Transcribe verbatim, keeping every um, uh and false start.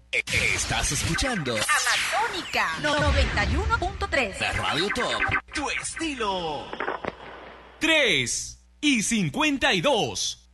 Estás escuchando Amazónica noventa y uno punto tres. La Radio Top. Tu estilo. tres y cincuenta y dos.